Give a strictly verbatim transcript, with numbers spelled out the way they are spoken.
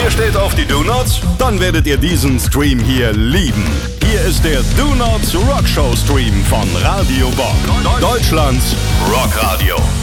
Ihr steht auf die Do-Nots? Dann werdet ihr diesen Stream hier lieben. Hier ist der Do-Nots Rock Show Stream von Radio Bob. Deutschlands Rockradio.